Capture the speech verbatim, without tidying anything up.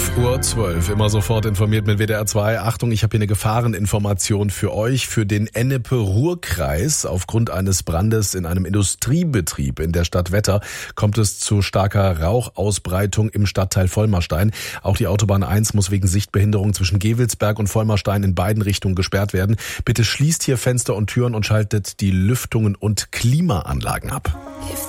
fünf Uhr zwölf, immer sofort informiert mit W D R zwei. Achtung, ich habe hier eine Gefahreninformation für euch, für den Ennepe-Ruhr-Kreis. Aufgrund eines Brandes in einem Industriebetrieb in der Stadt Wetter kommt es zu starker Rauchausbreitung im Stadtteil Vollmarstein. Auch die Autobahn eins muss wegen Sichtbehinderung zwischen Gewelsberg und Vollmarstein in beiden Richtungen gesperrt werden. Bitte schließt hier Fenster und Türen und schaltet die Lüftungen und Klimaanlagen ab.